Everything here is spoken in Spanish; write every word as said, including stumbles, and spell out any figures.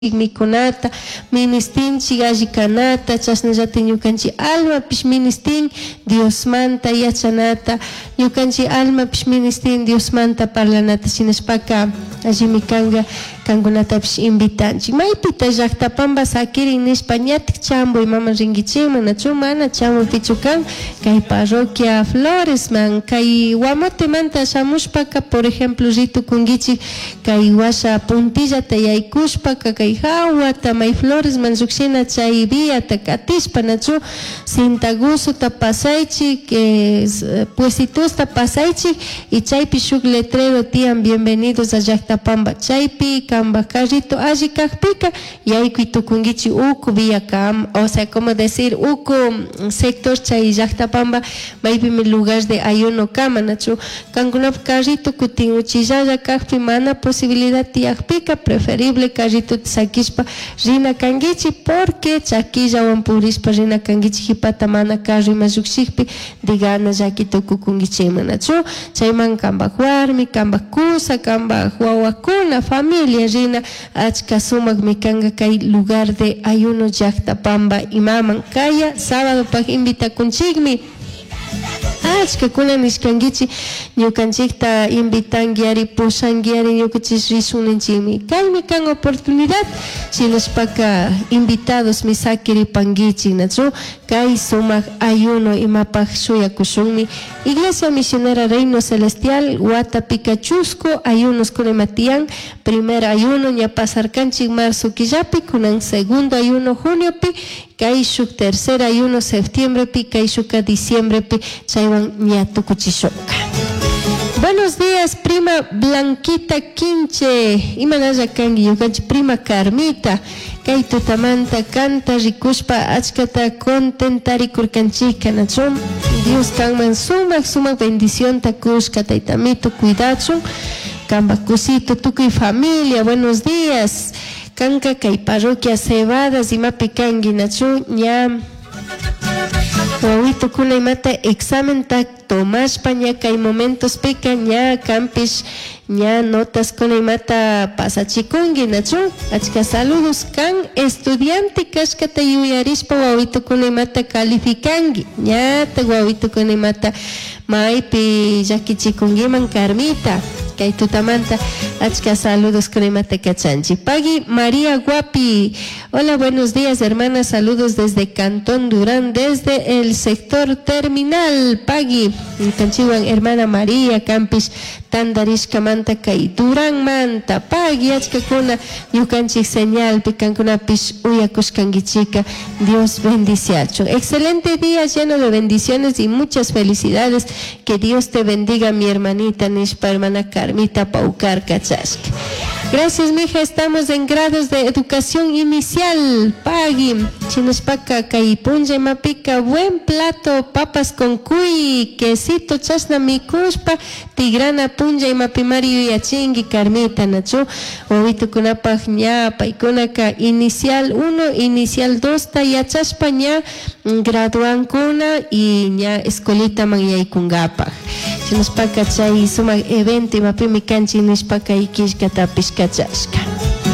mikunata ministinchik alli kanata chasnallatik ñukanchik almapish ministin Diosmanta yachanata ñukanchik almapish ministin Diosmanta parlanata shinashpaka allimi kanga kankunatapish invitanchik maypita llaqtapanpas sakirin nishpa ñatik chamboy mama rinkichikman nachu mana chamupichu kan kay parroquia Floresman kay Guamotemanta shamushpaka por ejemplo ritukunkichik kay washa puntillata yaykushpaka kay hawata may Floresman llukshina chay viata katishpa nachu Sintagusuta pasaychik eh, puesitusta pasaychik y chaypi shuk letrero tiyan bienvenidos a llaqtapamba chaypi kamba carrito alli kakpika yaykuy tukunkichik uku via cam o sea como decir uku sector chay llaqtapamba maypimi lugar de ayuno kama nachu kankunapa carrito kutin uchillalla kakpi mana posibilidad tiyakpika preferible carrito sakishpa rina kankichik porque chakillawan purispa rina kankichik hipata mana carro ima llukshikpi digana llaki tukukunkichikman nachu chayman kambak warmi kambak kusa kambak wawakuna familia rina achka sumakmi kanga kay lugar de ayuno llaqtapamba imaman kaya sábado pak invitakunchikmi achka kuna nishkankichik ñukanchikta invitankiari pushankiari ñukanchik risuninchikmi kaymi kan oportunidad shinashpaka invitados mi sakiripankichik nachu kay sumak ayuno imapak shuyakushunmi Iglesia Misionera Reino Celestial Watapika Chusco ayunos kunama tiyan primer ayuno ña pasarkanchik marzo killapi kunan segundo ayuno juniopi kay shuk tercer ayuno septiembre pi kay shuka diciembre pi chaywan ña tukuchishoka. Buenos días, prima Blanquita Quinche. Imanalla kangi yukanchi prima Carmita. Kay tutamanta canta rikushpa achkata contentari kurkanchika nachu. Dios kanman sumak sumak bendición takushka taytamito cuidachun. Kamba kusito tukuy familia. Buenos días. Kanka kay parroquia Cebadas imapi kangi nachu ña. Wawito kuna imata examen tak tomashpa ña kay momentos pika ña campish ña notas kuna imata pasachikungi nachu achka saludos kan estudiante kashkata yuyarishpa wawito kuna imata calificangi ña ta wawito kuna imata maypi llakichikungiman Carmita kay tutamanta achka saludos kunimata kachanchi Pagui María Guapi. Hola, buenos días hermanas, saludos desde Cantón Durán, desde el sector terminal. Pagui kanchiwan hermana María Campis Tandarishka manta kay Durán manta Pagui achka kuna yukanchik señal pikankunapish uyakushkankichika. Dios bendiciacho. Excelente día lleno de bendiciones y muchas felicidades. Que Dios te bendiga, mi hermanita Nishpa, hermana Carmita Paucar Kachashka. Gracias, mija. Estamos en grados de educación inicial. Pagui. Chinashpaka kaipunja mapika. Buen plato. Papas con cuy. Quesito chasna mikuspa. Tigrana punja y mapimari yachingi Carmita nachu. Wawito kunapaj ña paikunaka inicial uno, inicial dos. Ta yachashpa ña graduan kuna y ña escolita man yaykungapaj. Chinashpaka chay sumak evento mapimi kanchi nishpaka ikishkata pishkachashka.